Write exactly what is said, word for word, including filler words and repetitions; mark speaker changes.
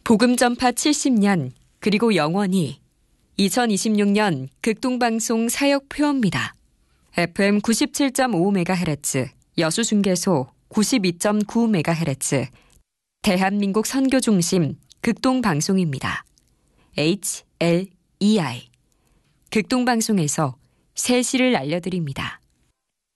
Speaker 1: 복음 전파 칠십 년 그리고 영원히 이천이십육 년 극동방송 사역 표어입니다. 에프엠 구십칠 점 오 메가헤르츠, 여수중계소 구십이 점 구 메가헤르츠, 대한민국 선교중심 극동방송입니다. 에이치 엘 이 아이 극동방송에서 새 시를 알려드립니다.